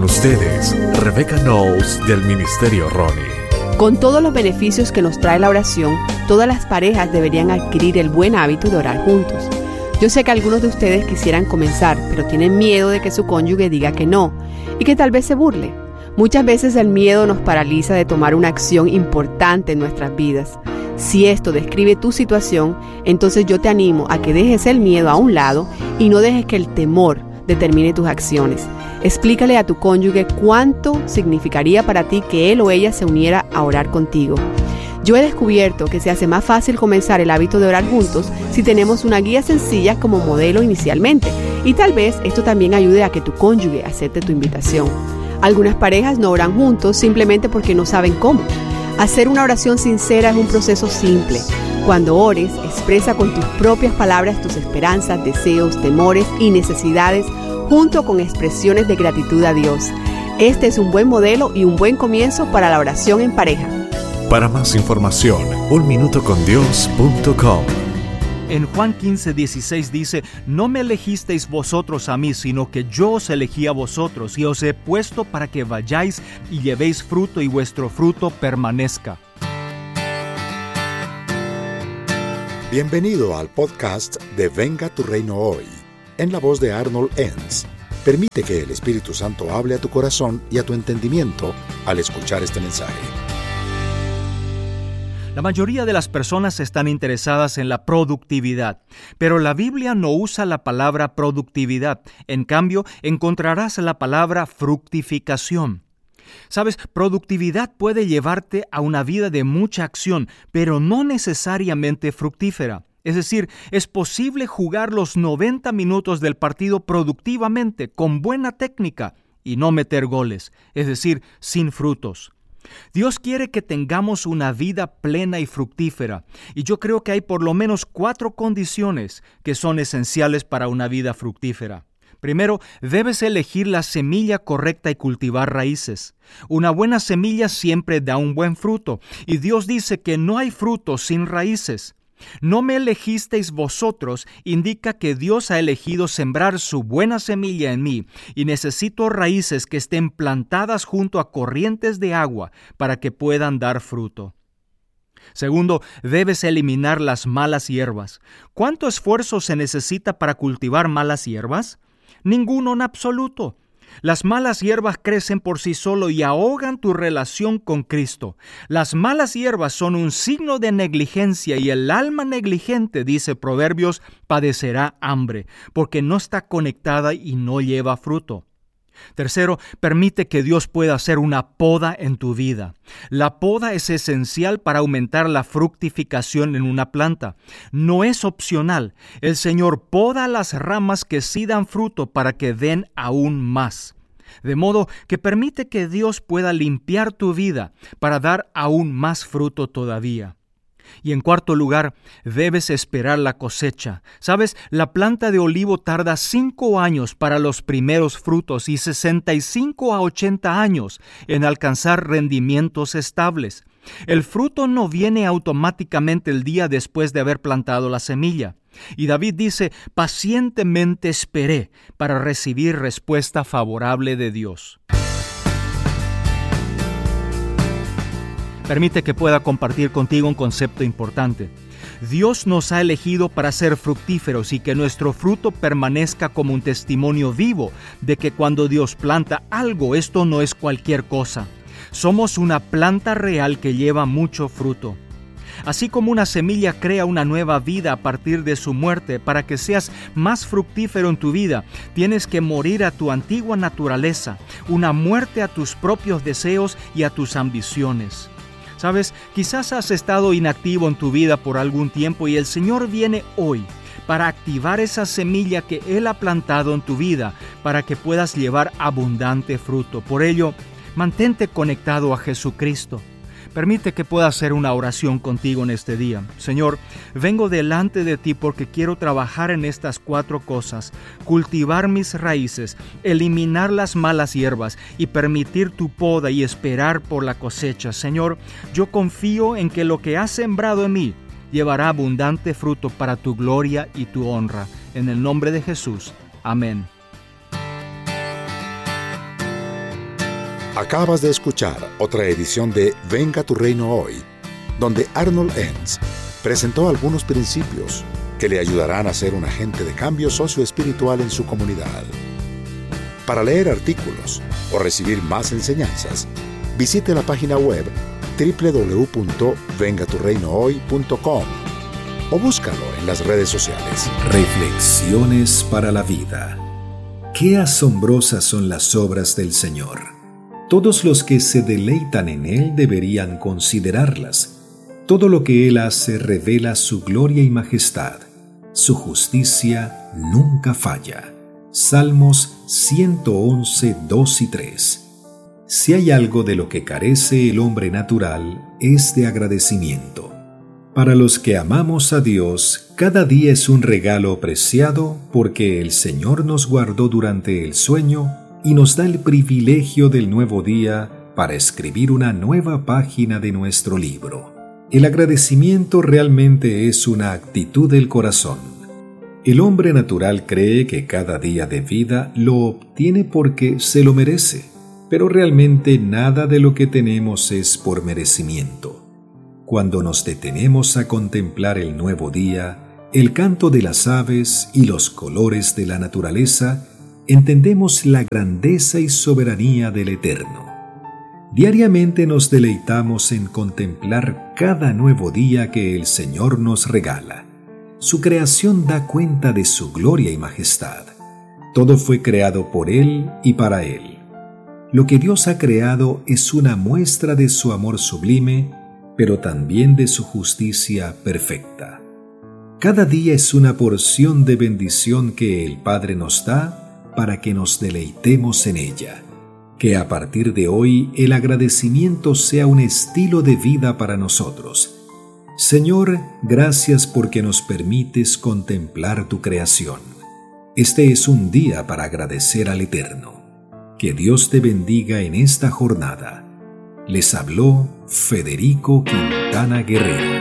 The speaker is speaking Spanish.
ustedes, Rebecca Knowles del Ministerio Ronnie. Con todos los beneficios que nos trae la oración, todas las parejas deberían adquirir el buen hábito de orar juntos. Yo sé que algunos de ustedes quisieran comenzar, pero tienen miedo de que su cónyuge diga que no y que tal vez se burle. Muchas veces el miedo nos paraliza de tomar una acción importante en nuestras vidas. Si esto describe tu situación, entonces yo te animo a que dejes el miedo a un lado y no dejes que el temor determine tus acciones. Explícale a tu cónyuge cuánto significaría para ti que él o ella se uniera a orar contigo. Yo he descubierto que se hace más fácil comenzar el hábito de orar juntos si tenemos una guía sencilla como modelo inicialmente, y tal vez esto también ayude a que tu cónyuge acepte tu invitación. Algunas parejas no oran juntos simplemente porque no saben cómo. Hacer una oración sincera es un proceso simple. Cuando ores, expresa con tus propias palabras tus esperanzas, deseos, temores y necesidades, junto con expresiones de gratitud a Dios. Este es un buen modelo y un buen comienzo para la oración en pareja. Para más información, unminutocondios.com. En Juan 15:16 dice: no me elegisteis vosotros a mí, sino que yo os elegí a vosotros, y os he puesto para que vayáis y llevéis fruto, y vuestro fruto permanezca. Bienvenido al podcast de Venga tu Reino Hoy, en la voz de Arnold Enns. Permite que el Espíritu Santo hable a tu corazón y a tu entendimiento al escuchar este mensaje. La mayoría de las personas están interesadas en la productividad, pero la Biblia no usa la palabra productividad. En cambio, encontrarás la palabra fructificación. Sabes, productividad puede llevarte a una vida de mucha acción, pero no necesariamente fructífera. Es decir, es posible jugar los 90 minutos del partido productivamente, con buena técnica, y no meter goles, es decir, sin frutos. Dios quiere que tengamos una vida plena y fructífera, y yo creo que hay por lo menos 4 condiciones que son esenciales para una vida fructífera. Primero, debes elegir la semilla correcta y cultivar raíces. Una buena semilla siempre da un buen fruto, y Dios dice que no hay fruto sin raíces. No me elegisteis vosotros indica que Dios ha elegido sembrar su buena semilla en mí, y necesito raíces que estén plantadas junto a corrientes de agua para que puedan dar fruto. Segundo, debes eliminar las malas hierbas. ¿Cuánto esfuerzo se necesita para cultivar malas hierbas? Ninguno en absoluto. Las malas hierbas crecen por sí solo y ahogan tu relación con Cristo. Las malas hierbas son un signo de negligencia, y el alma negligente, dice Proverbios, padecerá hambre, porque no está conectada y no lleva fruto. Tercero, permite que Dios pueda hacer una poda en tu vida. La poda es esencial para aumentar la fructificación en una planta. No es opcional. El Señor poda las ramas que sí dan fruto para que den aún más. De modo que permite que Dios pueda limpiar tu vida para dar aún más fruto todavía. Y en cuarto lugar, debes esperar la cosecha. ¿Sabes? La planta de olivo tarda 5 años para los primeros frutos y 65 a 80 años en alcanzar rendimientos estables. El fruto no viene automáticamente el día después de haber plantado la semilla. Y David dice: pacientemente esperé para recibir respuesta favorable de Dios. Permite que pueda compartir contigo un concepto importante. Dios nos ha elegido para ser fructíferos y que nuestro fruto permanezca como un testimonio vivo de que cuando Dios planta algo, esto no es cualquier cosa. Somos una planta real que lleva mucho fruto. Así como una semilla crea una nueva vida a partir de su muerte, para que seas más fructífero en tu vida, tienes que morir a tu antigua naturaleza, una muerte a tus propios deseos y a tus ambiciones. ¿Sabes? Quizás has estado inactivo en tu vida por algún tiempo y el Señor viene hoy para activar esa semilla que Él ha plantado en tu vida para que puedas llevar abundante fruto. Por ello, mantente conectado a Jesucristo. Permite que pueda hacer una oración contigo en este día. Señor, vengo delante de ti porque quiero trabajar en estas 4 cosas: cultivar mis raíces, eliminar las malas hierbas y permitir tu poda y esperar por la cosecha. Señor, yo confío en que lo que has sembrado en mí llevará abundante fruto para tu gloria y tu honra. En el nombre de Jesús. Amén. Acabas de escuchar otra edición de Venga tu Reino Hoy, donde Arnold Enns presentó algunos principios que le ayudarán a ser un agente de cambio socioespiritual en su comunidad. Para leer artículos o recibir más enseñanzas, visite la página web www.vengaturreinohoy.com o búscalo en las redes sociales. Reflexiones para la vida. Qué asombrosas son las obras del Señor. Todos los que se deleitan en Él deberían considerarlas. Todo lo que Él hace revela su gloria y majestad. Su justicia nunca falla. Salmos 111, 2 y 3. Si hay algo de lo que carece el hombre natural, es de agradecimiento. Para los que amamos a Dios, cada día es un regalo preciado porque el Señor nos guardó durante el sueño y nos da el privilegio del nuevo día para escribir una nueva página de nuestro libro. El agradecimiento realmente es una actitud del corazón. El hombre natural cree que cada día de vida lo obtiene porque se lo merece, pero realmente nada de lo que tenemos es por merecimiento. Cuando nos detenemos a contemplar el nuevo día, el canto de las aves y los colores de la naturaleza, entendemos la grandeza y soberanía del Eterno. Diariamente nos deleitamos en contemplar cada nuevo día que el Señor nos regala. Su creación da cuenta de su gloria y majestad. Todo fue creado por Él y para Él. Lo que Dios ha creado es una muestra de su amor sublime, pero también de su justicia perfecta. Cada día es una porción de bendición que el Padre nos da para que nos deleitemos en ella. Que a partir de hoy el agradecimiento sea un estilo de vida para nosotros. Señor, gracias porque nos permites contemplar tu creación. Este es un día para agradecer al Eterno. Que Dios te bendiga en esta jornada. Les habló Federico Quintana Guerrero.